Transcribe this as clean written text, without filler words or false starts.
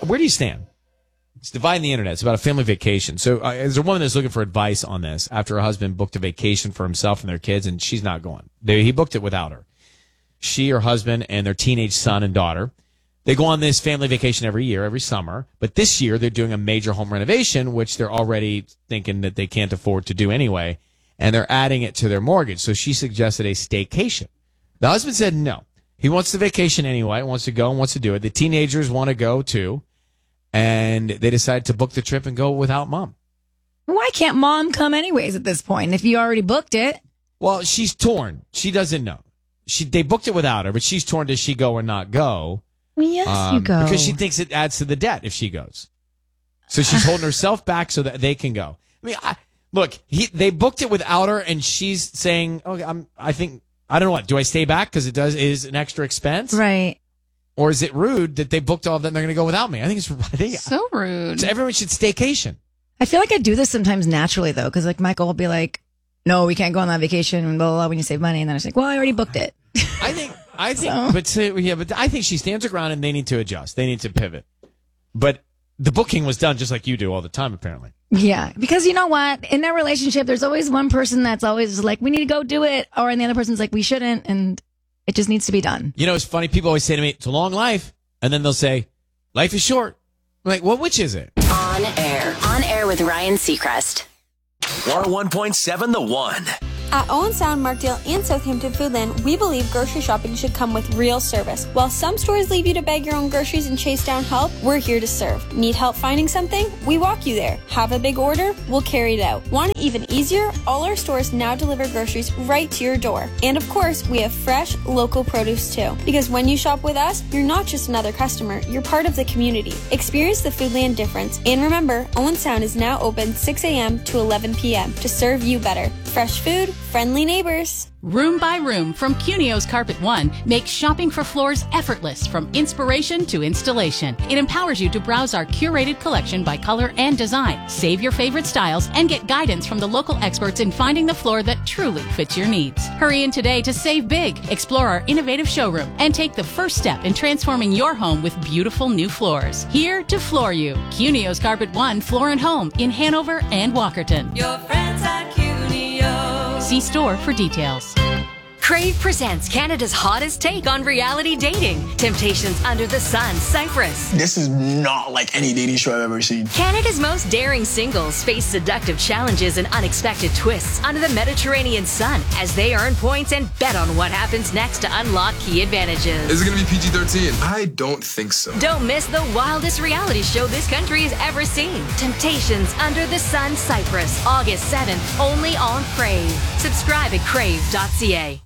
where do you stand? It's dividing the internet. It's about a family vacation. So there's a woman that's looking for advice on this after her husband booked a vacation for himself and their kids, and she's not going. He booked it without her. She, her husband, and their teenage son and daughter, they go on this family vacation every year, every summer. But this year, they're doing a major home renovation, which they're already thinking that they can't afford to do anyway, and they're adding it to their mortgage. So she suggested a staycation. The husband said no. He wants the vacation anyway, wants to go and wants to do it. The teenagers want to go too. And they decided to book the trip and go without mom. Why can't mom come anyways at this point if you already booked it? Well, she's torn. She doesn't know. They booked it without her, but she's torn. Does she go or not go? Well, yes, you go. Because she thinks it adds to the debt if she goes. So she's holding herself back so that they can go. I mean, they booked it without her, and she's saying, "Okay, I don't know what. Do I stay back because it is an extra expense, right?" Or is it rude that they booked all of them and they're going to go without me? I think it's so rude. So everyone should staycation. I feel like I do this sometimes naturally, though, because like Michael will be like, no, we can't go on that vacation, blah, blah, blah, when you save money. And then I was like, well, I already booked it. I think she stands her ground and they need to adjust. They need to pivot. But the booking was done just like you do all the time, apparently. Yeah, because you know what? In their relationship, there's always one person that's always like, we need to go do it. Or and the other person's like, we shouldn't. And it just needs to be done. You know, it's funny. People always say to me, it's a long life. And then they'll say, life is short. I'm like, well, which is it? On air with Ryan Seacrest. 101.7 The One. At Owen Sound, Markdale, and Southampton Foodland, we believe grocery shopping should come with real service. While some stores leave you to bag your own groceries and chase down help, we're here to serve. Need help finding something? We walk you there. Have a big order? We'll carry it out. Want it even easier? All our stores now deliver groceries right to your door. And of course, we have fresh, local produce too. Because when you shop with us, you're not just another customer, you're part of the community. Experience the Foodland difference. And remember, Owen Sound is now open 6 a.m. to 11 p.m. to serve you better. Fresh food, friendly neighbors. Room by Room from Cunio's Carpet One makes shopping for floors effortless from inspiration to installation. It empowers you to browse our curated collection by color and design, save your favorite styles, and get guidance from the local experts in finding the floor that truly fits your needs. Hurry in today to save big, explore our innovative showroom, and take the first step in transforming your home with beautiful new floors. Here to floor you. Cunio's Carpet One Floor and Home in Hanover and Walkerton. Your friends at Cunio. See store for details. Crave presents Canada's hottest take on reality dating. Temptations Under the Sun, Cyprus. This is not like any dating show I've ever seen. Canada's most daring singles face seductive challenges and unexpected twists under the Mediterranean sun as they earn points and bet on what happens next to unlock key advantages. Is it going to be PG-13? I don't think so. Don't miss the wildest reality show this country has ever seen. Temptations Under the Sun, Cyprus. August 7th, only on Crave. Subscribe at crave.ca.